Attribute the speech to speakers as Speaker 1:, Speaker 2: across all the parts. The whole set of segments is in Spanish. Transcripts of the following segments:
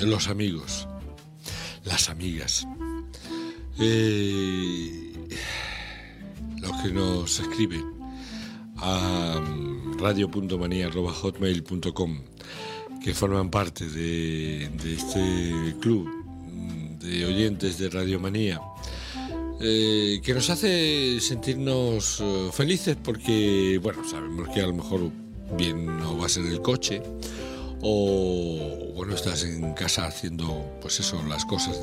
Speaker 1: los amigos, las amigas, los que nos escriben a radio.manía@hotmail.com, que forman parte de este club de oyentes de Radio Manía, que nos hace sentirnos felices porque, bueno, sabemos que a lo mejor bien no vas en el coche o, bueno, estás en casa haciendo, pues eso, las cosas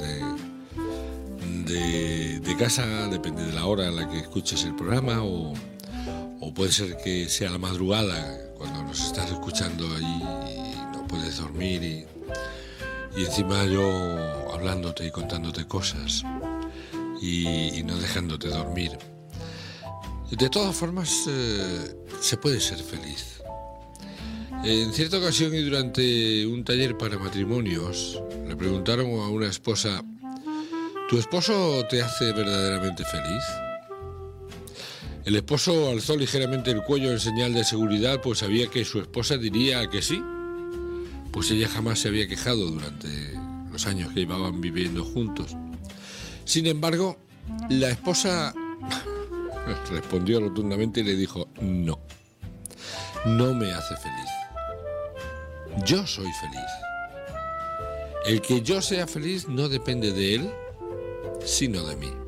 Speaker 1: de casa, depende de la hora en la que escuches el programa, o puede ser que sea la madrugada cuando nos estás escuchando y no puedes dormir y encima yo hablándote y contándote cosas y no dejándote dormir. De todas formas, se puede ser feliz. En cierta ocasión y durante un taller para matrimonios, le preguntaron a una esposa: ¿tu esposo te hace verdaderamente feliz? El esposo alzó ligeramente el cuello en señal de seguridad, pues sabía que su esposa diría que sí, pues ella jamás se había quejado durante los años que llevaban viviendo juntos. Sin embargo, la esposa respondió rotundamente y le dijo: no me hace feliz. Yo soy feliz. El que yo sea feliz no depende de él, sino de mí.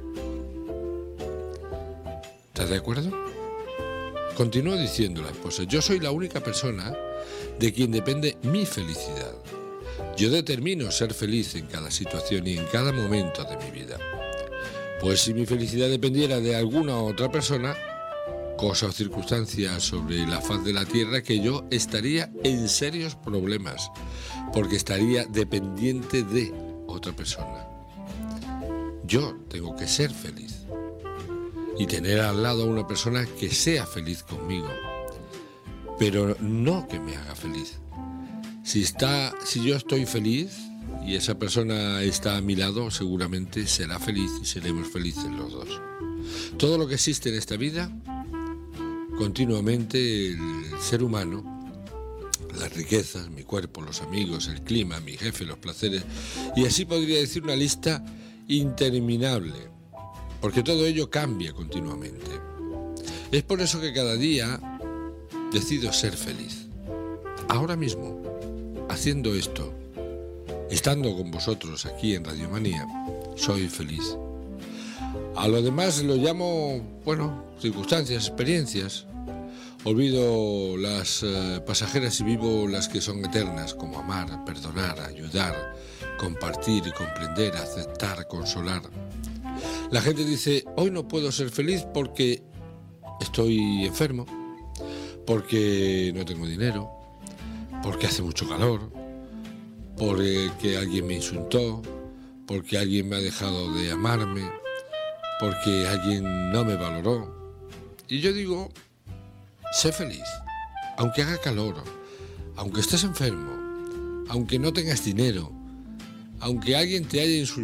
Speaker 1: ¿Estás de acuerdo? Continuó diciendo la esposa: yo soy la única persona de quien depende mi felicidad. Yo determino ser feliz en cada situación y en cada momento de mi vida. Pues si mi felicidad dependiera de alguna otra persona, cosa o circunstancia sobre la faz de la tierra, que yo estaría en serios problemas, porque estaría dependiente de otra persona. Yo tengo que ser feliz y tener al lado a una persona que sea feliz conmigo, pero no que me haga feliz. Si yo estoy feliz y esa persona está a mi lado, seguramente será feliz y seremos felices los dos. Todo lo que existe en esta vida, continuamente el ser humano, las riquezas, mi cuerpo, los amigos, el clima, mi jefe, los placeres, y así podría decir una lista interminable, porque todo ello cambia continuamente. Es por eso que cada día decido ser feliz. Ahora mismo, haciendo esto, estando con vosotros aquí en Radio Manía, soy feliz. A lo demás lo llamo, bueno, circunstancias, experiencias. Olvido las pasajeras y vivo las que son eternas, como amar, perdonar, ayudar, compartir, comprender, aceptar, consolar. La gente dice: hoy no puedo ser feliz porque estoy enfermo, porque no tengo dinero, porque hace mucho calor, porque alguien me insultó, porque alguien me ha dejado de amarme, porque alguien no me valoró. Y yo digo: sé feliz, aunque haga calor, aunque estés enfermo, aunque no tengas dinero, aunque alguien te haya insultado,